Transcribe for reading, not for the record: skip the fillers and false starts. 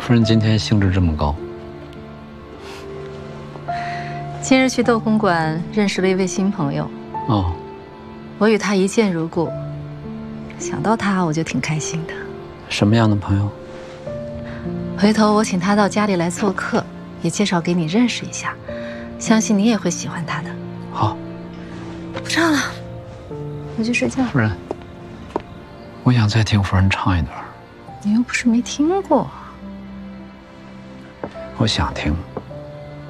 夫人今天兴致这么高。 今日去斗红馆认识了一位新朋友。 哦， 我与他一见如故，想到他我就挺开心的。 什么样的朋友？ 回头我请他到家里来做客，也介绍给你认识一下，相信你也会喜欢他的。 好， 不唱了，回去睡觉。 夫人，我想再听夫人唱一段。 你又不是没听过。 我想听。